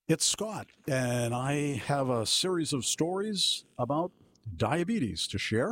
It's Scott, and I have a series of stories about diabetes to share.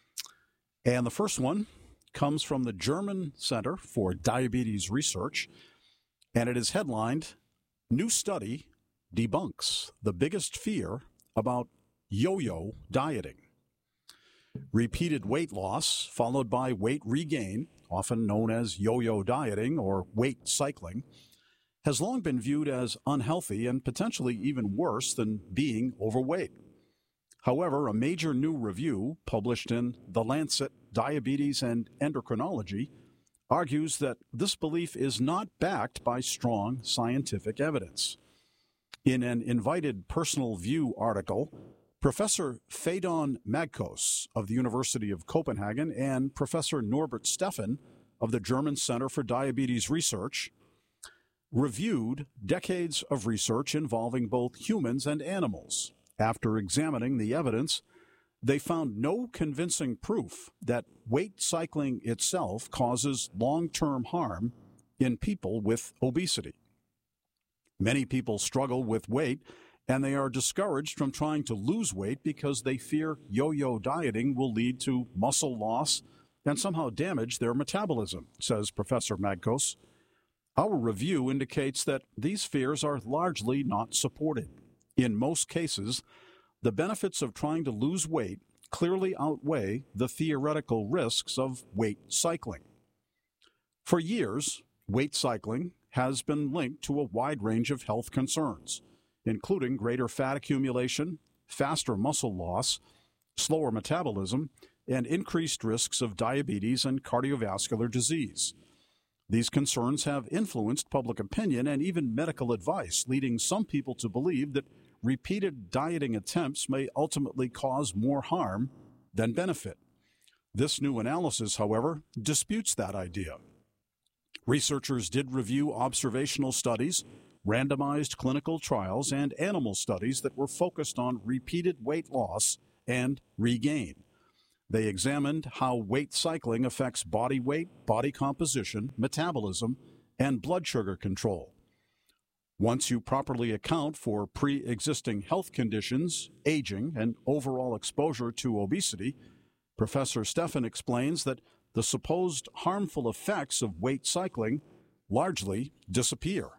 And the first one comes from the German Center for Diabetes Research, and it is headlined, "New Study Debunks the Biggest Fear About Yo-Yo Dieting." Repeated weight loss followed by weight regain, often known as yo-yo dieting or weight cycling, has long been viewed as unhealthy and potentially even worse than being overweight. However, a major new review published in The Lancet Diabetes and Endocrinology argues that this belief is not backed by strong scientific evidence. In an invited personal view article, Professor Phaedon Magkos of the University of Copenhagen and Professor Norbert Steffen of the German Center for Diabetes Research reviewed decades of research involving both humans and animals. After examining the evidence, they found no convincing proof that weight cycling itself causes long-term harm in people with obesity. Many people struggle with weight, and they are discouraged from trying to lose weight because they fear yo-yo dieting will lead to muscle loss and somehow damage their metabolism, says Professor Magkos. Our review indicates that these fears are largely not supported. In most cases, the benefits of trying to lose weight clearly outweigh the theoretical risks of weight cycling. For years, weight cycling has been linked to a wide range of health concerns, including greater fat accumulation, faster muscle loss, slower metabolism, and increased risks of diabetes and cardiovascular disease. These concerns have influenced public opinion and even medical advice, leading some people to believe that repeated dieting attempts may ultimately cause more harm than benefit. This new analysis, however, disputes that idea. Researchers did review observational studies, randomized clinical trials, and animal studies that were focused on repeated weight loss and regain. They examined how weight cycling affects body weight, body composition, metabolism, and blood sugar control. Once you properly account for pre-existing health conditions, aging, and overall exposure to obesity, Professor Steffen explains that the supposed harmful effects of weight cycling largely disappear.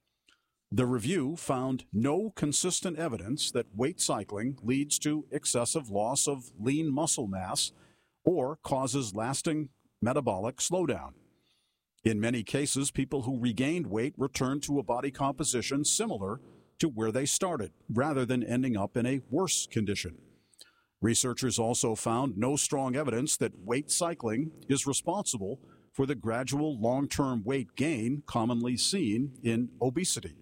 The review found no consistent evidence that weight cycling leads to excessive loss of lean muscle mass or causes lasting metabolic slowdown. In many cases, people who regained weight returned to a body composition similar to where they started, rather than ending up in a worse condition. Researchers also found no strong evidence that weight cycling is responsible for the gradual long-term weight gain commonly seen in obesity.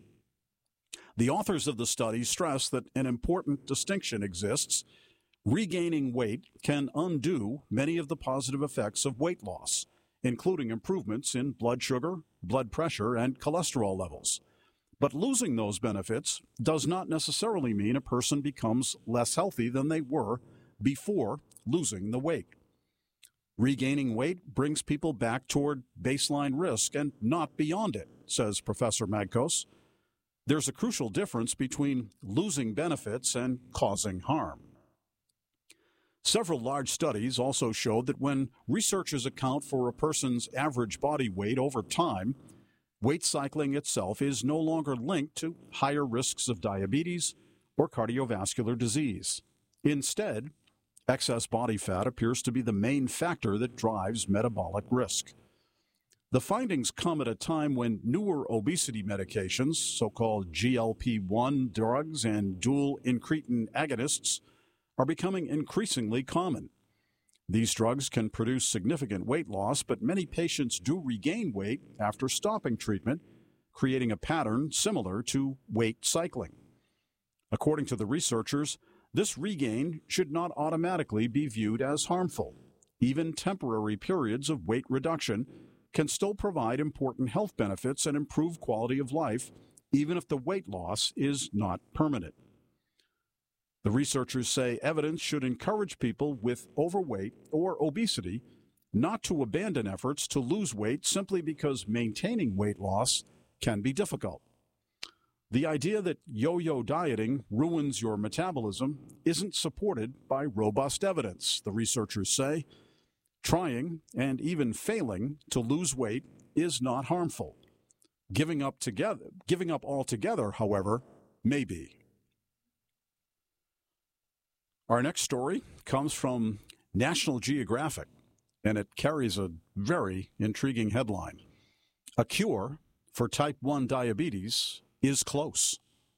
The authors of the study stress that an important distinction exists. Regaining weight can undo many of the positive effects of weight loss, including improvements in blood sugar, blood pressure, and cholesterol levels. But losing those benefits does not necessarily mean a person becomes less healthy than they were before losing the weight. Regaining weight brings people back toward baseline risk and not beyond it, says Professor Magkos. There's a crucial difference between losing benefits and causing harm. Several large studies also showed that when researchers account for a person's average body weight over time, weight cycling itself is no longer linked to higher risks of diabetes or cardiovascular disease. Instead, excess body fat appears to be the main factor that drives metabolic risk. The findings come at a time when newer obesity medications, so-called GLP-1 drugs and dual incretin agonists, are becoming increasingly common. These drugs can produce significant weight loss, but many patients do regain weight after stopping treatment, creating a pattern similar to weight cycling. According to the researchers, this regain should not automatically be viewed as harmful. Even temporary periods of weight reduction can still provide important health benefits and improve quality of life, even if the weight loss is not permanent. The researchers say evidence should encourage people with overweight or obesity not to abandon efforts to lose weight simply because maintaining weight loss can be difficult. The idea that yo-yo dieting ruins your metabolism isn't supported by robust evidence, the researchers say. Trying and even failing to lose weight is not harmful. Giving up altogether, however, may be. Our next story comes from National Geographic, and it carries a very intriguing headline. A cure for type 1 diabetes is close.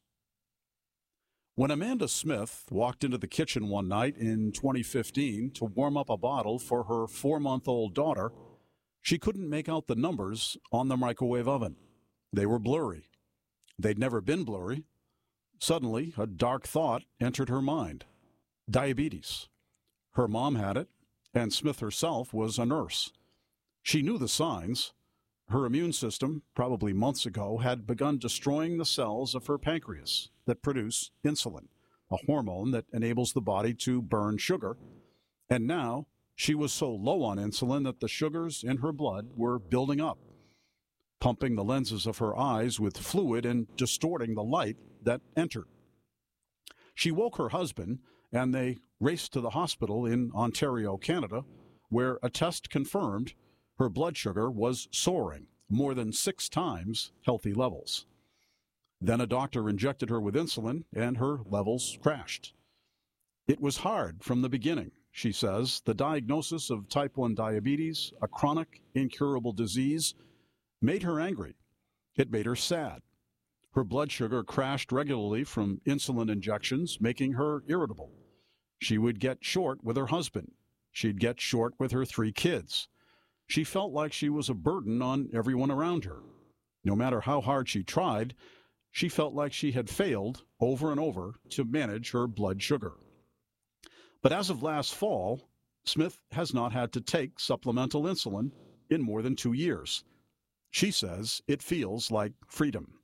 When Amanda Smith walked into the kitchen one night in 2015 to warm up a bottle for her 4-month-old daughter, she couldn't make out the numbers on the microwave oven. They were blurry. They'd never been blurry. Suddenly, a dark thought entered her mind. Diabetes. Her mom had it, and Smith herself was a nurse. She knew the signs. Her immune system, probably months ago, had begun destroying the cells of her pancreas that produce insulin, a hormone that enables the body to burn sugar. And now she was so low on insulin that the sugars in her blood were building up, pumping the lenses of her eyes with fluid and distorting the light that entered. She woke her husband, and they raced to the hospital in Ontario, Canada, where a test confirmed her blood sugar was soaring, more than 6 times healthy levels. Then a doctor injected her with insulin, and her levels crashed. It was hard from the beginning, she says. The diagnosis of type 1 diabetes, a chronic, incurable disease, made her angry. It made her sad. Her blood sugar crashed regularly from insulin injections, making her irritable. She would get short with her husband. She'd get short with her 3 kids. She felt like she was a burden on everyone around her. No matter how hard she tried, she felt like she had failed over and over to manage her blood sugar. But as of last fall, Smith has not had to take supplemental insulin in more than 2 years. She says it feels like freedom.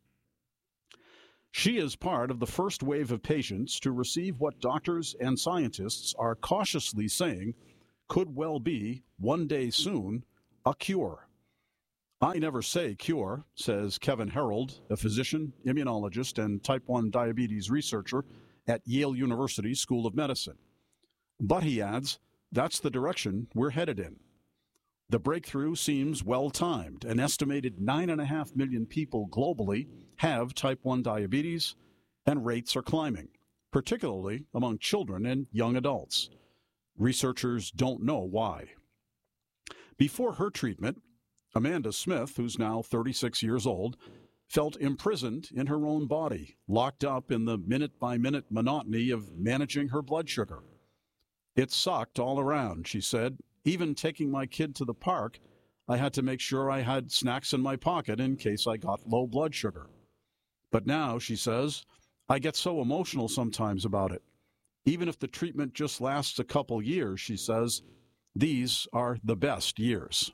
She is part of the first wave of patients to receive what doctors and scientists are cautiously saying could well be, one day soon, a cure. I never say cure, says Kevin Herold, a physician, immunologist, and type 1 diabetes researcher at Yale University School of Medicine. But, he adds, that's the direction we're headed in. The breakthrough seems well-timed. An estimated 9.5 million people globally have type 1 diabetes, and rates are climbing, particularly among children and young adults. Researchers don't know why. Before her treatment, Amanda Smith, who's now 36 years old, felt imprisoned in her own body, locked up in the minute-by-minute monotony of managing her blood sugar. It sucked all around, she said. Even taking my kid to the park, I had to make sure I had snacks in my pocket in case I got low blood sugar. But now, she says, I get so emotional sometimes about it. Even if the treatment just lasts a couple years, she says, these are the best years.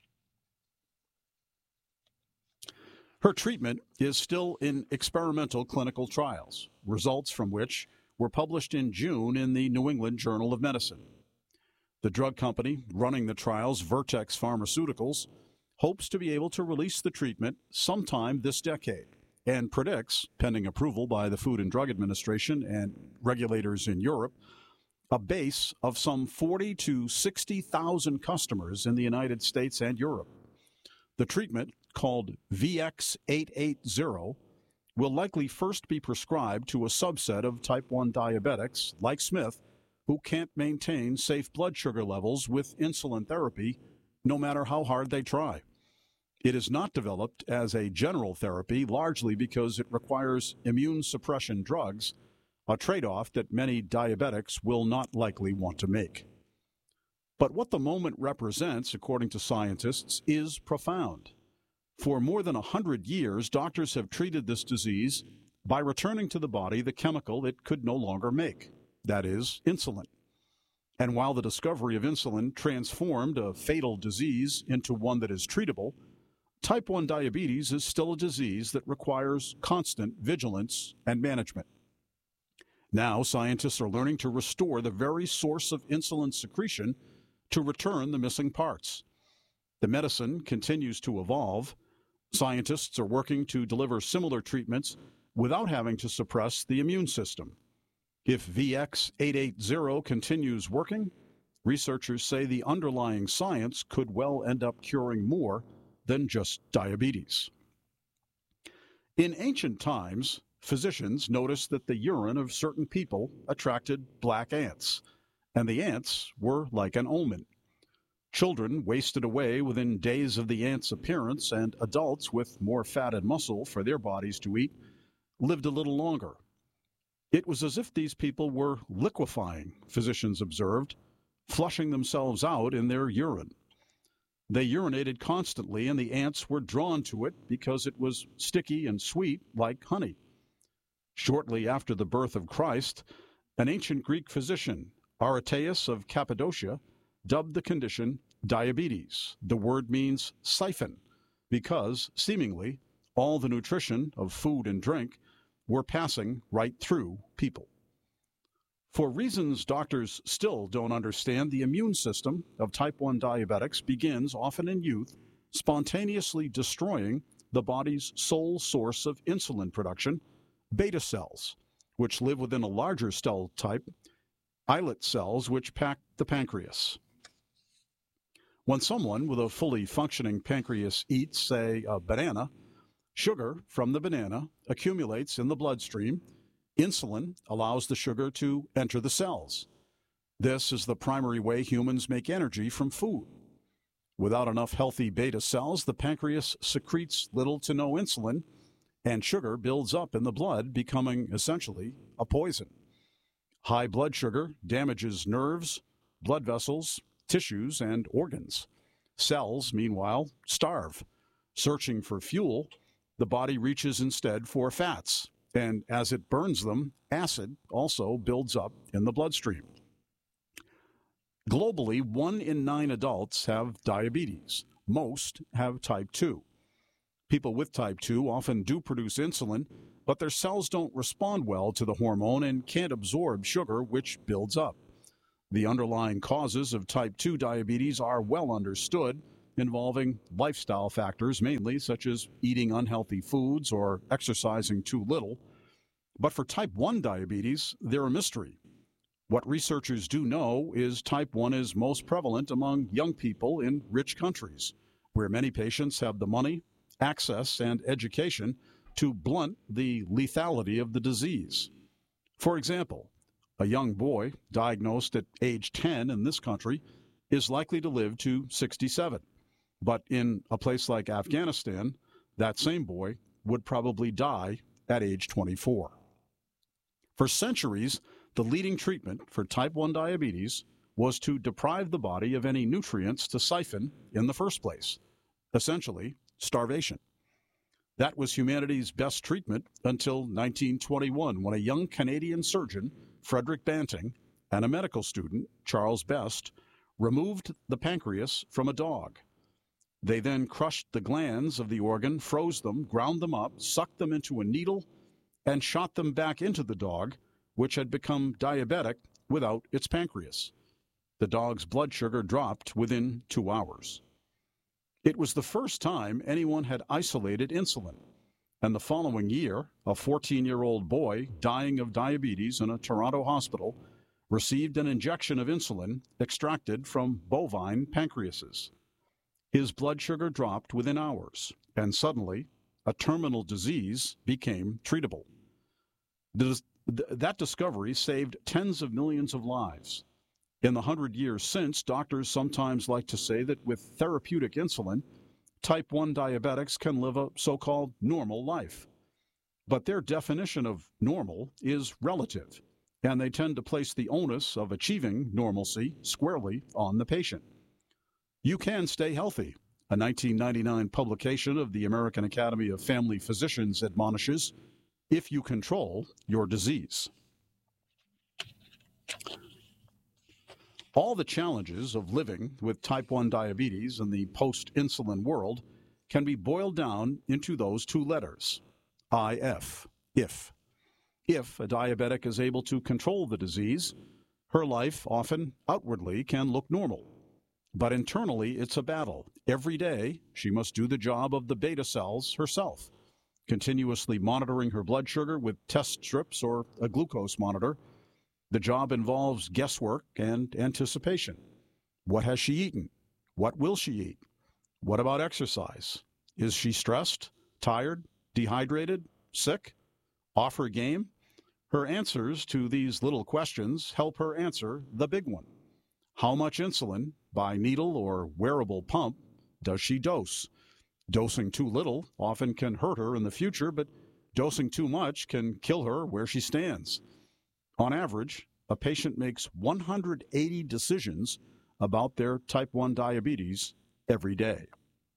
Her treatment is still in experimental clinical trials, results from which were published in June in the New England Journal of Medicine. The drug company running the trials, Vertex Pharmaceuticals, hopes to be able to release the treatment sometime this decade and predicts, pending approval by the Food and Drug Administration and regulators in Europe, a base of some 40,000 to 60,000 customers in the United States and Europe. The treatment, called VX-880, will likely first be prescribed to a subset of type 1 diabetics, like Smith, who can't maintain safe blood sugar levels with insulin therapy, no matter how hard they try. It is not developed as a general therapy, largely because it requires immune suppression drugs, a trade-off that many diabetics will not likely want to make. But what the moment represents, according to scientists, is profound. For more than 100 years, doctors have treated this disease by returning to the body the chemical it could no longer make, that is, insulin. And while the discovery of insulin transformed a fatal disease into one that is treatable, type 1 diabetes is still a disease that requires constant vigilance and management. Now, scientists are learning to restore the very source of insulin secretion to return the missing parts. The medicine continues to evolve. Scientists are working to deliver similar treatments without having to suppress the immune system. If VX-880 continues working, researchers say the underlying science could well end up curing more than just diabetes. In ancient times, physicians noticed that the urine of certain people attracted black ants, and the ants were like an omen. Children wasted away within days of the ant's appearance, and adults with more fat and muscle for their bodies to eat lived a little longer. It was as if these people were liquefying, physicians observed, flushing themselves out in their urine. They urinated constantly, and the ants were drawn to it because it was sticky and sweet like honey. Shortly after the birth of Christ, an ancient Greek physician, Aretaeus of Cappadocia, dubbed the condition diabetes. The word means siphon, because, seemingly, all the nutrition of food and drink were passing right through people. For reasons doctors still don't understand, the immune system of type 1 diabetics begins, often in youth, spontaneously destroying the body's sole source of insulin production, beta cells, which live within a larger cell type, islet cells, which pack the pancreas. When someone with a fully functioning pancreas eats, say, a banana, sugar from the banana accumulates in the bloodstream. Insulin allows the sugar to enter the cells. This is the primary way humans make energy from food. Without enough healthy beta cells, the pancreas secretes little to no insulin, and sugar builds up in the blood, becoming essentially a poison. High blood sugar damages nerves, blood vessels, tissues, and organs. Cells, meanwhile, starve. Searching for fuel, the body reaches instead for fats, and as it burns them, acid also builds up in the bloodstream. Globally, 1 in 9 adults have diabetes. Most have type 2. People with type 2 often do produce insulin, but their cells don't respond well to the hormone and can't absorb sugar, which builds up. The underlying causes of type 2 diabetes are well understood, involving lifestyle factors mainly, such as eating unhealthy foods or exercising too little. But for type 1 diabetes, they're a mystery. What researchers do know is type 1 is most prevalent among young people in rich countries, where many patients have the money, access, and education to blunt the lethality of the disease. For example, a young boy diagnosed at age 10 in this country is likely to live to 67. But in a place like Afghanistan, that same boy would probably die at age 24. For centuries, the leading treatment for type 1 diabetes was to deprive the body of any nutrients to siphon in the first place, essentially starvation. That was humanity's best treatment until 1921, when a young Canadian surgeon, Frederick Banting, and a medical student, Charles Best, removed the pancreas from a dog. They then crushed the glands of the organ, froze them, ground them up, sucked them into a needle, and shot them back into the dog, which had become diabetic without its pancreas. The dog's blood sugar dropped within 2 hours. It was the first time anyone had isolated insulin, and the following year, a 14-year-old boy dying of diabetes in a Toronto hospital received an injection of insulin extracted from bovine pancreases. His blood sugar dropped within hours, and suddenly, a terminal disease became treatable. That discovery saved tens of millions of lives. In the 100 years since, doctors sometimes like to say that with therapeutic insulin, type 1 diabetics can live a so-called normal life. But their definition of normal is relative, and they tend to place the onus of achieving normalcy squarely on the patient. You can stay healthy, a 1999 publication of the American Academy of Family Physicians admonishes, if you control your disease. All the challenges of living with type 1 diabetes in the post-insulin world can be boiled down into those 2 letters, IF, if. If a diabetic is able to control the disease, her life often outwardly can look normal. But internally, it's a battle. Every day, she must do the job of the beta cells herself. continuously monitoring her blood sugar with test strips or a glucose monitor. The job involves guesswork and anticipation. What has she eaten? What will she eat? What about exercise? Is she stressed, tired, dehydrated, sick, off her game? Her answers to these little questions help her answer the big one. How much insulin, by needle or wearable pump, does she dose? Dosing too little often can hurt her in the future, but dosing too much can kill her where she stands. On average, a patient makes 180 decisions about their type 1 diabetes every day.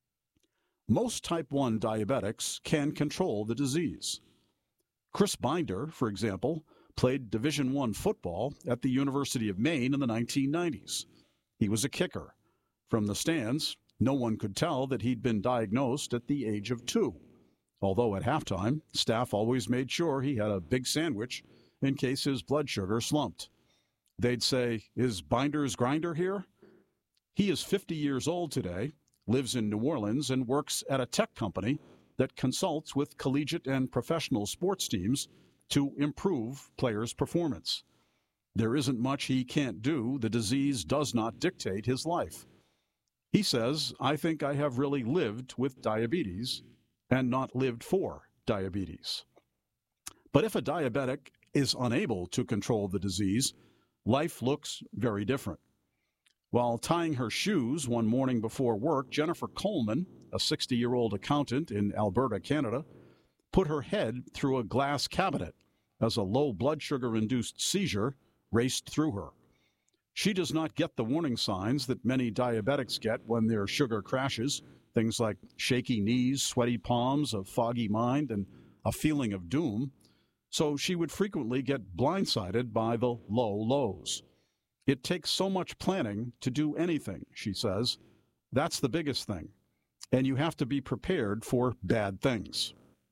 Most type 1 diabetics can control the disease. Chris Binder, for example, played Division I football at the University of Maine in the 1990s. He was a kicker. From the stands, no one could tell that he'd been diagnosed at the age of 2, although at halftime, staff always made sure he had a big sandwich in case his blood sugar slumped. They'd say, "Is Binder's Grinder here?" He is 50 years old today, lives in New Orleans, and works at a tech company that consults with collegiate and professional sports teams to improve players' performance. There isn't much he can't do. The disease does not dictate his life. He says, "I think I have really lived with diabetes and not lived for diabetes." But if a diabetic is unable to control the disease, life looks very different. While tying her shoes one morning before work, Jennifer Coleman, a 60-year-old accountant in Alberta, Canada, put her head through a glass cabinet as a low blood sugar-induced seizure raced through her. She does not get the warning signs that many diabetics get when their sugar crashes, things like shaky knees, sweaty palms, a foggy mind, and a feeling of doom. So she would frequently get blindsided by the low lows. It takes so much planning to do anything, she says. That's the biggest thing. And you have to be prepared for bad things.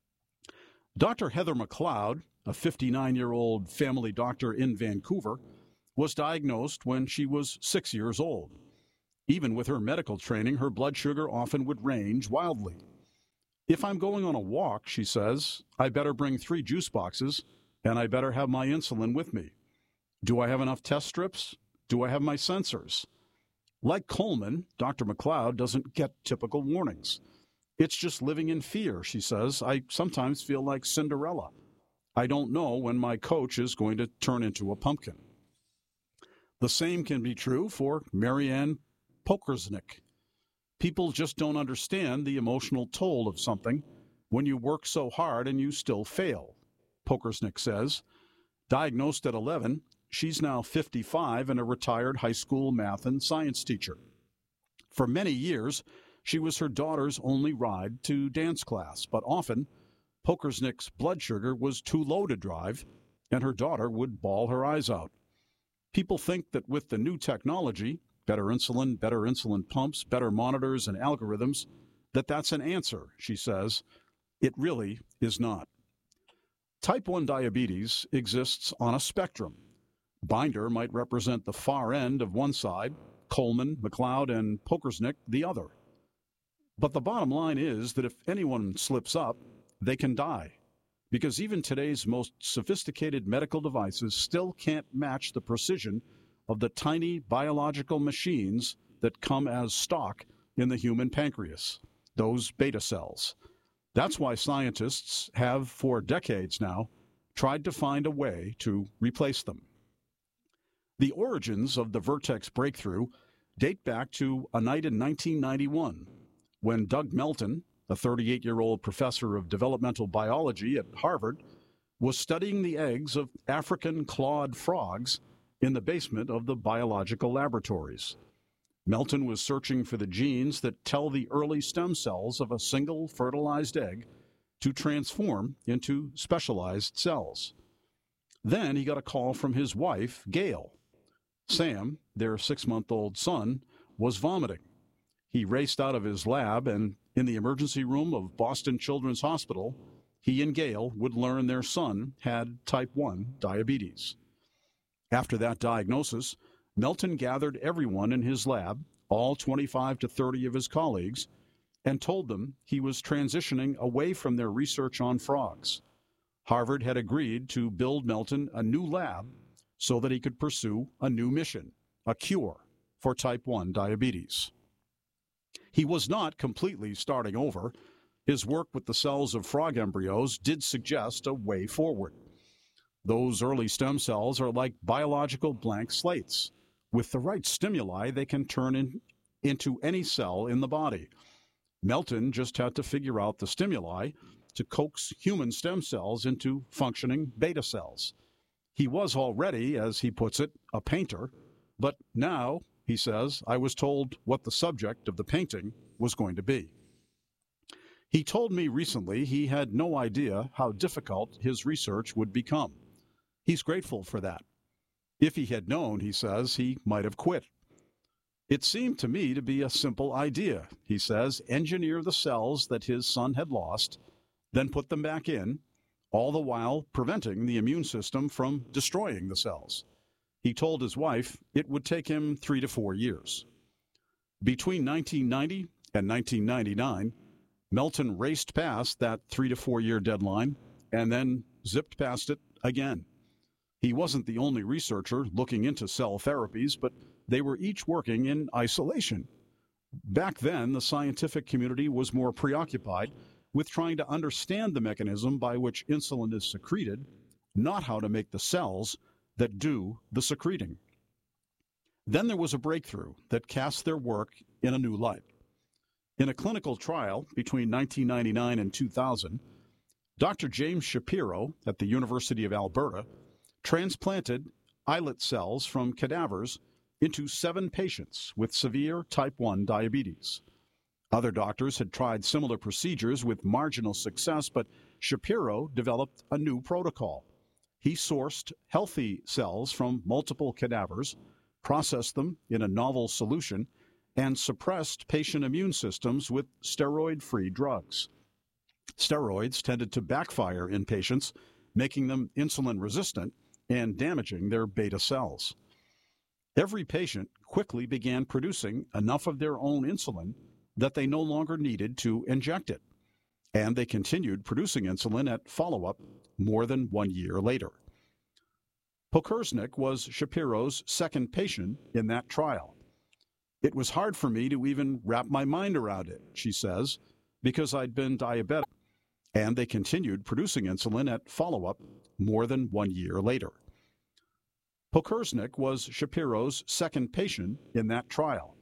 Dr. Heather McLeod, a 59-year-old family doctor in Vancouver, was diagnosed when she was 6 years old. Even with her medical training, her blood sugar often would range wildly. If I'm going on a walk, she says, I better bring 3 juice boxes, and I better have my insulin with me. Do I have enough test strips? Do I have my sensors? Like Coleman, Dr. McLeod doesn't get typical warnings. It's just living in fear, she says. I sometimes feel like Cinderella. I don't know when my coach is going to turn into a pumpkin. The same can be true for Marianne Pokersnick. People just don't understand the emotional toll of something when you work so hard and you still fail, Pokersnick says. Diagnosed at 11, she's now 55 and a retired high school math and science teacher. For many years, she was her daughter's only ride to dance class, but often Pokersnick's blood sugar was too low to drive, and her daughter would bawl her eyes out. People think that with the new technology, better insulin pumps, better monitors and algorithms, that's an answer, she says. It really is not. Type 1 diabetes exists on a spectrum. Binder might represent the far end of one side, Coleman, McLeod, and Pokersnick the other. But the bottom line is that if anyone slips up, they can die, because even today's most sophisticated medical devices still can't match the precision of the tiny biological machines that come as stock in the human pancreas, those beta cells. That's why scientists have, for decades now, tried to find a way to replace them. The origins of the Vertex breakthrough date back to a night in 1991 when Doug Melton, a 38-year-old professor of developmental biology at Harvard, was studying the eggs of African clawed frogs in the basement of the biological laboratories. Melton was searching for the genes that tell the early stem cells of a single fertilized egg to transform into specialized cells. Then he got a call from his wife, Gail. Sam, their 6-month-old son, was vomiting. He raced out of his lab, and in the emergency room of Boston Children's Hospital, he and Gail would learn their son had type 1 diabetes. After that diagnosis, Melton gathered everyone in his lab, all 25 to 30 of his colleagues, and told them he was transitioning away from their research on frogs. Harvard had agreed to build Melton a new lab so that he could pursue a new mission, a cure for type 1 diabetes. He was not completely starting over. His work with the cells of frog embryos did suggest a way forward. Those early stem cells are like biological blank slates. With the right stimuli, they can turn into any cell in the body. Melton just had to figure out the stimuli to coax human stem cells into functioning beta cells. He was already, as he puts it, a painter, but now, he says, I was told what the subject of the painting was going to be. He told me recently he had no idea how difficult his research would become. He's grateful for that. If he had known, he says, he might have quit. It seemed to me to be a simple idea, he says, engineer the cells that his son had lost, then put them back in, all the while preventing the immune system from destroying the cells. He told his wife it would take him 3 to 4 years. Between 1990 and 1999, Melton raced past that 3 to 4 year deadline and then zipped past it again. He wasn't the only researcher looking into cell therapies, but they were each working in isolation. Back then, the scientific community was more preoccupied with trying to understand the mechanism by which insulin is secreted, not how to make the cells that do the secreting. Then there was a breakthrough that cast their work in a new light. In a clinical trial between 1999 and 2000, Dr. James Shapiro at the University of Alberta transplanted islet cells from cadavers into 7 patients with severe type 1 diabetes. Other doctors had tried similar procedures with marginal success, but Shapiro developed a new protocol. He sourced healthy cells from multiple cadavers, processed them in a novel solution, and suppressed patient immune systems with steroid-free drugs. Steroids tended to backfire in patients, making them insulin resistant and damaging their beta cells. Every patient quickly began producing enough of their own insulin that they no longer needed to inject it, and they continued producing insulin at follow-up more than 1 year later. Pokersnik was Shapiro's second patient in that trial. It was hard for me to even wrap my mind around it, she says, because I'd been diabetic, and they continued producing insulin at follow-up more than 1 year later. Pokersnik was Shapiro's second patient in that trial.